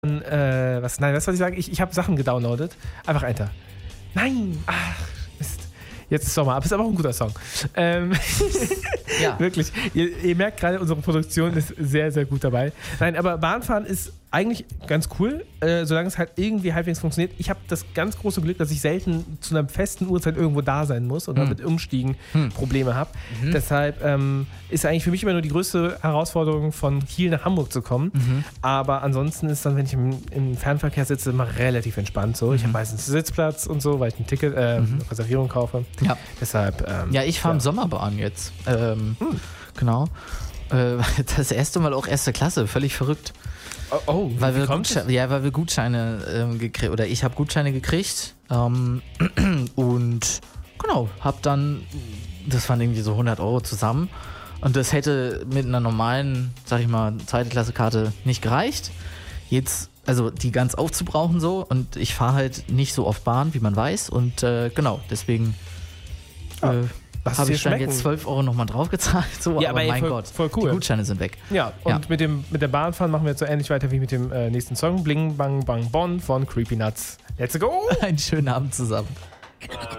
was soll ich sagen? Ich habe Sachen gedownloadet. Einfach Enter. Nein! Ach, Mist. Jetzt ist Sommer, aber ist aber auch ein guter Song. Ja. Wirklich. Ihr merkt gerade, unsere Produktion ist sehr, sehr gut dabei. Nein, aber Bahnfahren ist eigentlich ganz cool, solange es halt irgendwie halbwegs funktioniert. Ich habe das ganz große Glück, dass ich selten zu einer festen Uhrzeit irgendwo da sein muss oder mit Umstiegen Probleme habe. Deshalb ist eigentlich für mich immer nur die größte Herausforderung, von Kiel nach Hamburg zu kommen. Aber ansonsten ist dann, wenn ich im Fernverkehr sitze, immer relativ entspannt so. Ich habe meistens Sitzplatz und so, weil ich ein Ticket, Reservierung kaufe. Ja. Deshalb. Ja, ich fahre im Sommerbahn jetzt. Genau. Das erste Mal auch erste Klasse, völlig verrückt. Weil wir Gutscheine gekriegt, oder ich habe Gutscheine gekriegt und genau, habe dann, das waren irgendwie so 100 € zusammen und das hätte mit einer normalen, sag ich mal, zweite Klasse Karte nicht gereicht. Jetzt, also die ganz aufzubrauchen so, und ich fahre halt nicht so oft Bahn, wie man weiß, und genau, deswegen habe ich dann jetzt 12 € nochmal draufgezahlt. So, ja, aber mein voll, Gott, voll cool. Die Gutscheine sind weg. Ja, und mit der Bahnfahren machen wir jetzt so ähnlich weiter wie mit dem nächsten Song. Bling, Bang, Bang, Bon von Creepy Nuts. Let's go! Einen schönen Abend zusammen.